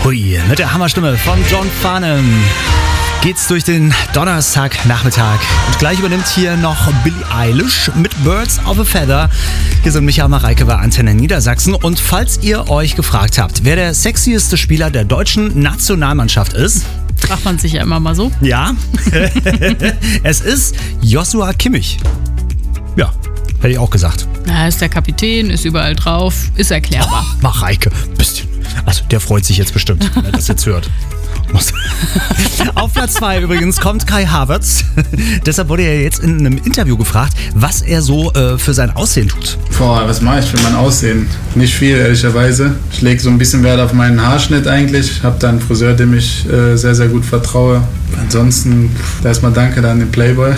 Hui, mit der Hammerstimme von John Farnham geht's durch den Donnerstagnachmittag. Und gleich übernimmt hier noch Billie Eilish mit Birds of a Feather. Hier sind Micha Mareike bei Antenne Niedersachsen. Und falls ihr euch gefragt habt, wer der sexieste Spieler der deutschen Nationalmannschaft ist... Fragt man sich ja immer mal so. Ja, es ist Joshua Kimmich. Ja, hätte ich auch gesagt. Er ist der Kapitän, ist überall drauf, ist erklärbar. Oh, Mareike, bisschen. Also der freut sich jetzt bestimmt, wenn er das jetzt hört. Auf Platz 2 übrigens kommt Kai Havertz. Deshalb wurde er jetzt in einem Interview gefragt, was er so für sein Aussehen tut. Was mache ich für mein Aussehen? Nicht viel, ehrlicherweise. Ich lege so ein bisschen Wert auf meinen Haarschnitt eigentlich. Ich habe da einen Friseur, dem ich sehr, sehr gut vertraue. Ansonsten erstmal danke an den Playboy.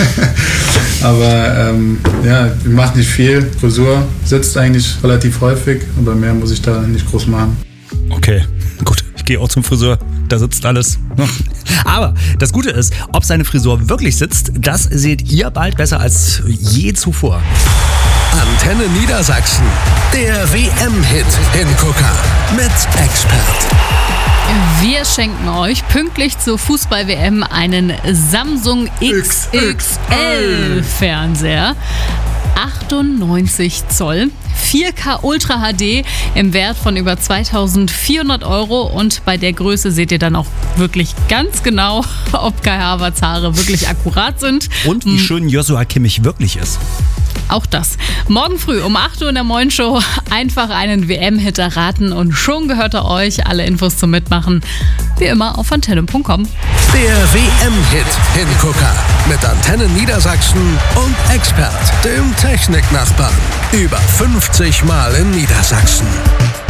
Aber ich mache nicht viel. Frisur sitzt eigentlich relativ häufig, aber mehr muss ich da nicht groß machen. Okay, gut. Ich gehe auch zum Friseur. Da sitzt alles. Aber das Gute ist, ob seine Frisur wirklich sitzt, das seht ihr bald besser als je zuvor. Antenne Niedersachsen, der WM-Hit-Hingucker mit Expert. Wir schenken euch pünktlich zur Fußball-WM einen Samsung XXL-Fernseher. 98 Zoll, 4K Ultra HD im Wert von über 2.400 € und bei der Größe seht ihr dann auch wirklich ganz genau, ob Kai Havertz Haare wirklich akkurat sind. Und wie schön Joshua Kimmich wirklich ist. Auch das. Morgen früh um 8 Uhr in der Moin-Show einfach einen WM-Hit erraten und schon gehört er euch. Alle Infos zum Mitmachen wie immer auf antenne.com. Der WM-Hit-Hingucker mit Antenne Niedersachsen und Expert, dem Techniknachbarn. Über 50 Mal in Niedersachsen.